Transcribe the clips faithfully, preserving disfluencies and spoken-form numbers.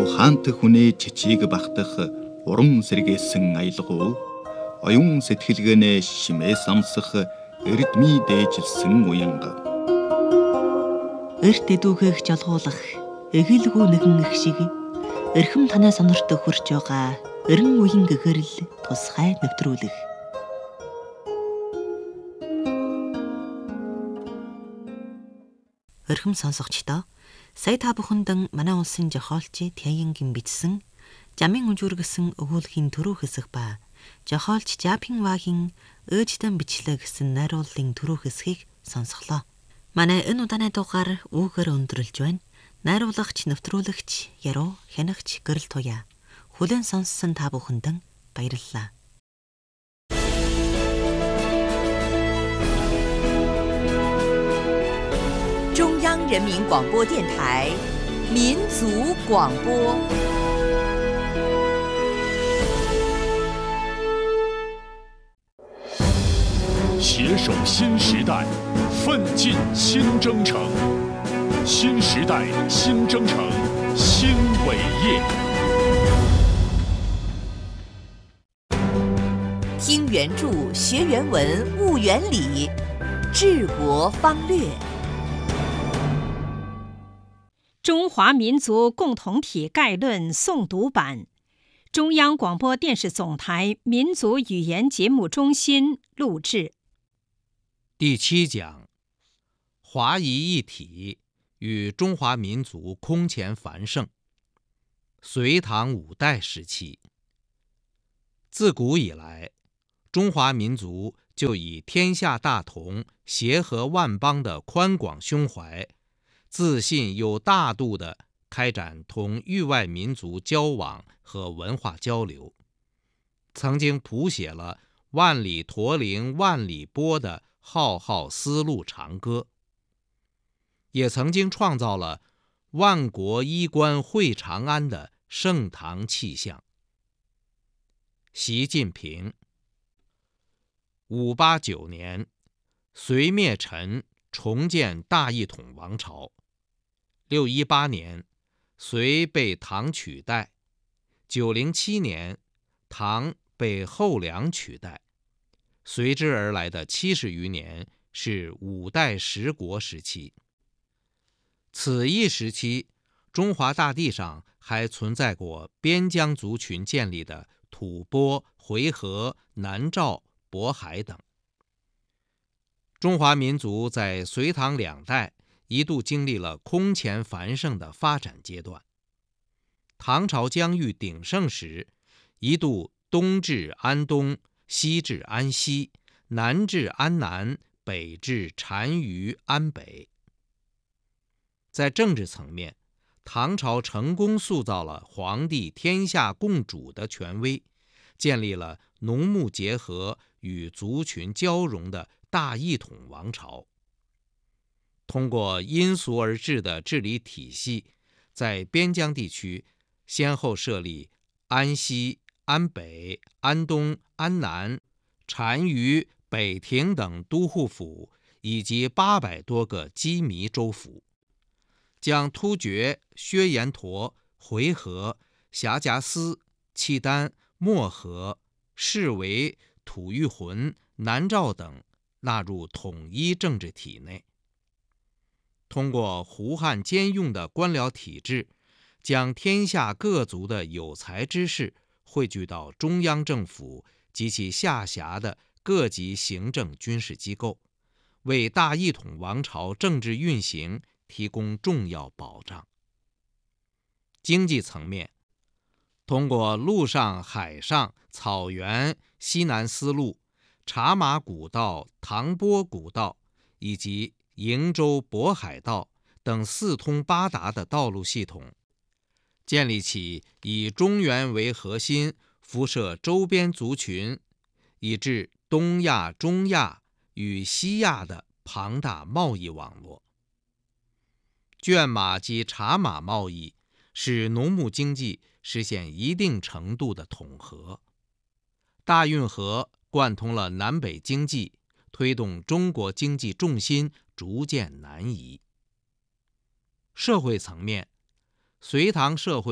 ухаантай хүний чичийг багтах уран сэргээсэн аялгау, оюун сэтгэлгээнээ шимээ самсах эрдмий дээжилсэн уянга. Эрт эдүүгээх жолгуулах эгэлгүй нэгэн их шиг эрхэм танай сонорт хөрч байгаа эрен үеийн гэгэрэл тусгай нэвтрүүлэх. Эрхэм сонсогчдоо, сая та бүхэндэн манай улсын зохиолч Тяянгийн бичсэн Жамын үжүргэсэн өгүүлхийн түрүү хэсэг ба зохиолч Жапинвагийн өөжтөн бичлэг гэсэн найрууллын түрүү хэсгийг сонсголоо. Манай энэ удааны дугаар үүгээр өндөрлж байна. Найруулагч, нэвтрүүлэгч, яруу, хянагч Гэрэл Туяа. Хүлээн сонссон та бүхэндэн баярлалаа. 中央人民广播电台民族广播。 携手新时代，奋进新征程。新时代新征程新伟业。 听原著，学原文，悟原理，治国方略。 中华民族共同体概论诵读版，中央广播电视总台民族语言节目中心录制。 第七讲：华夷一体与中华民族空前繁盛。隋唐五代时期，自古以来，中华民族就以天下大同、协和万邦的宽广胸怀，自信又大度地开展同域外民族交往和文化交流，曾经谱写了万里驼铃万里波的浩浩丝路长歌，也曾经创造了万国衣冠会长安的盛唐气象。习近平。五八九年，隋灭陈，重建大一统王朝。六一八年，隋被唐取代。九零七年，唐被后梁取代。随之而来的七十余年是五代十国时期。此一时期，中华大地上还存在过边疆族群建立的吐蕃、回纥、南诏、渤海等。中华民族在隋唐两代一度经历了空前繁盛的发展阶段。唐朝疆域鼎盛时，一度东至安东，西至安西，南至安南，北至单于安北。在政治层面，唐朝成功塑造了皇帝天下共主的权威，建立了农牧结合与族群交融的大一统王朝。通过因俗而治的治理体系，在边疆地区先后设立安西、安北、安东、安南、单于、北庭等都护府，以及八百多个羁縻州府，将突厥、薛延陀、回纥、辖夹司、契丹、漠河、释维、吐谷浑、南诏等纳入统一政治体内。通过胡汉兼用的官僚体制，将天下各族的有才之士汇聚到中央政府及其下辖的各级行政军事机构，为大一统王朝政治运行提供重要保障。经济层面，通过陆上、海上、草原、西南丝路、茶马古道、唐波古道以及瀛洲渤海道等四通八达的道路系统，建立起以中原为核心，辐射周边族群，以至东亚、中亚与西亚的庞大贸易网络。圈马及茶马贸易使农牧经济实现一定程度的统合。大运河贯通了南北经济，推动中国经济重心逐渐南移。社会层面，隋唐社会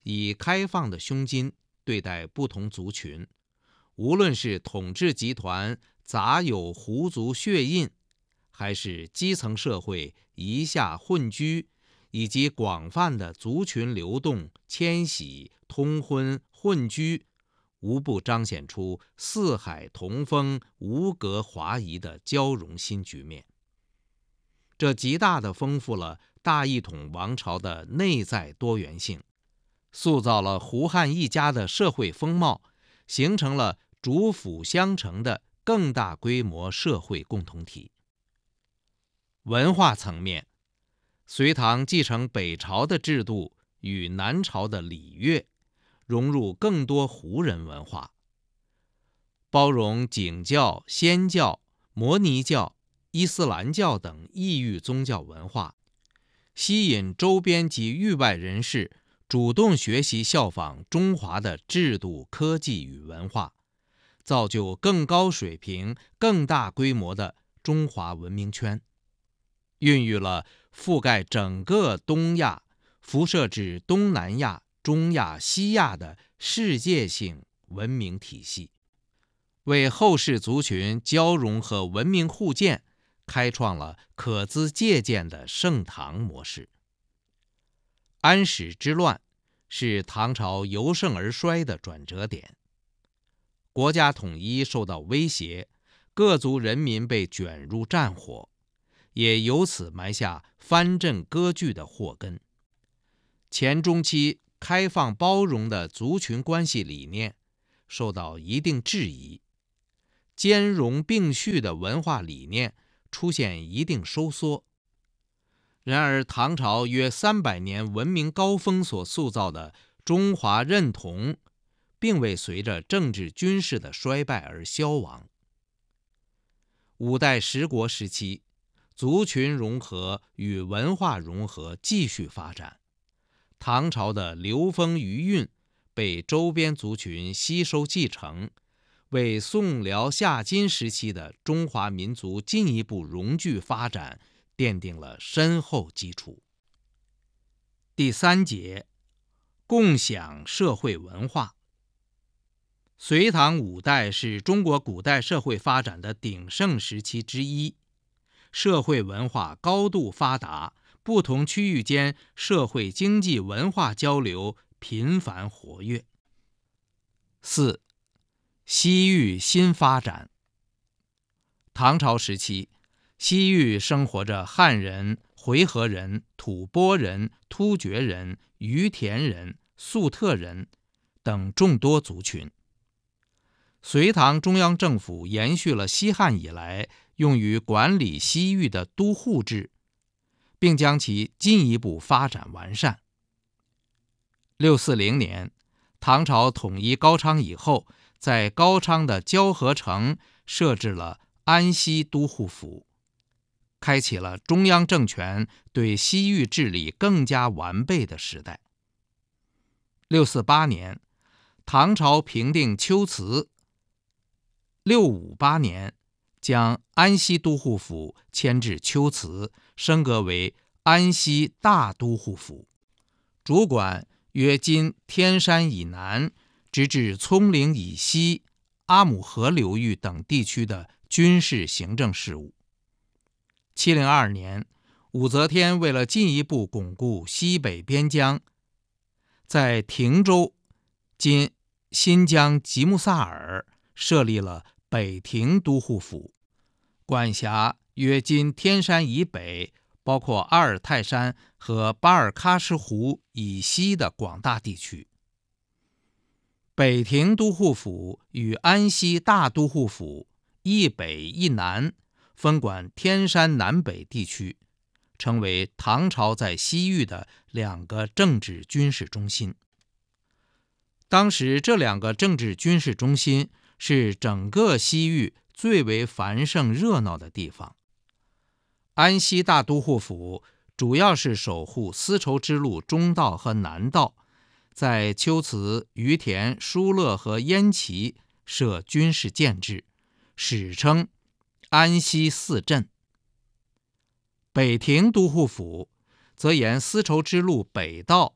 以开放的胸襟对待不同族群，无论是统治集团杂有胡族血印，还是基层社会夷夏混居，以及广泛的族群流动、迁徙、通婚、混居，无不彰显出四海同风、无隔华夷的交融新局面。这极大地丰富了大一统王朝的内在多元性，塑造了胡汉一家的社会风貌，形成了主辅相承的更大规模社会共同体。文化层面，隋唐继承北朝的制度与南朝的礼乐，融入更多胡人文化，包容景教、仙教、摩尼教、伊斯兰教等异域宗教文化，吸引周边及域外人士主动学习效仿中华的制度、科技与文化，造就更高水平、更大规模的中华文明圈，孕育了覆盖整个东亚、辐射至东南亚、中亚、西亚的世界性文明体系，为后世族群交融和文明互鉴开创了可资借鉴的盛唐模式。安史之乱是唐朝由盛而衰的转折点，国家统一受到威胁，各族人民被卷入战火，也由此埋下藩镇割据的祸根。前中期开放包容的族群关系理念受到一定质疑，兼容并蓄的文化理念出现一定收缩。然而唐朝约三百年文明高峰所塑造的中华认同，并未随着政治军事的衰败而消亡。五代十国时期，族群融合与文化融合继续发展，唐朝的流风余韵被周边族群吸收继承，为宋辽夏金时期的中华民族进一步融聚发展奠定了深厚基础。第三节，共享社会文化。隋唐五代是中国古代社会发展的鼎盛时期之一，社会文化高度发达，不同区域间社会经济文化交流频繁活跃。四、西域新发展。唐朝时期，西域生活着汉人、回纥人、吐蕃人、突厥人、于田人、粟特人等众多族群。隋唐中央政府延续了西汉以来用于管理西域的都护制，并将其进一步发展完善。六四零年，唐朝统一高昌以后，在高昌的交河城设置了安西都护府，开启了中央政权对西域治理更加完备的时代。六四八年，唐朝平定龟兹。六五八年，将安西都护府迁至龟兹，升格为安西大都护府，主管约今天山以南直至葱岭以西阿姆河流域等地区的军事行政事务。七零二年，武则天为了进一步巩固西北边疆，在亭州（今新疆吉木萨尔）设立了北亭都护府，管辖约今天山以北，包括阿尔泰山和巴尔喀什湖以西的广大地区。北亭都护府与安西大都护府一北一南，分管天山南北地区，成为唐朝在西域的两个政治军事中心。当时这两个政治军事中心是整个西域最为繁盛热闹的地方。安西大都护府主要是守护丝绸之路中道和南道，在龟兹、于田、疏勒和焉耆设军事建制，史称安西四镇。北亭都护府则沿丝绸之路北道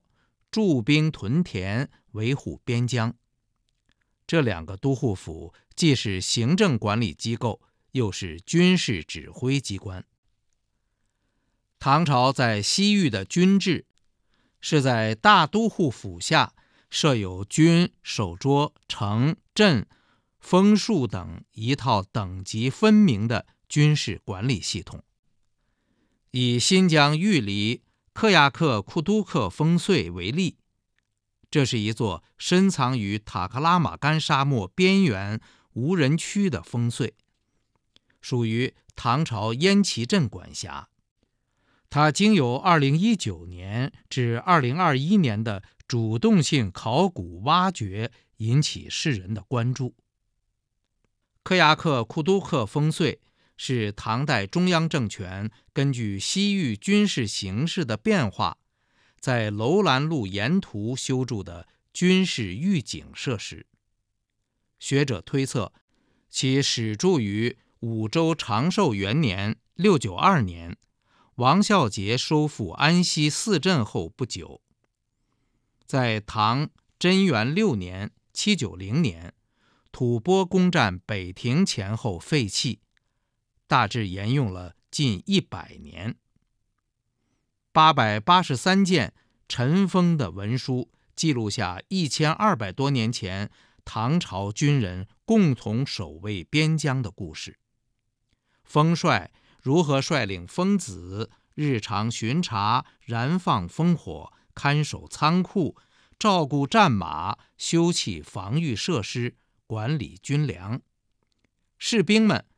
驻兵屯田，维护边疆。这两个都护府既是行政管理机构，又是军事指挥机关。唐朝在西域的军制是在大都护府下设有军、守捉、城、镇、封戍等一套等级分明的军事管理系统。以新疆玉里克亚克库都克烽燧为例，这是一座深藏于塔克拉玛干沙漠边缘无人区的烽燧，属于唐朝烟耆镇管辖。它经由二零一九年至二零二一年的主动性考古挖掘引起世人的关注。克亚克库都克烽燧是唐代中央政权根据西域军事形势的变化，在楼兰路沿途修筑的军事预警设施。学者推测，其始筑于武周长寿元年六九二年，王孝杰收复安西四镇后不久。在唐贞元六年七九零年，吐蕃攻占北庭前后废弃，大致沿用了近一百年。八百八十三件尘封的文书记录下一千二百多年前唐朝军人共同守卫边疆的故事。封帅如何率领疯子日常巡查、燃放烽火、看守仓库、照顾战马、修葺防御设施、管理军粮。士兵们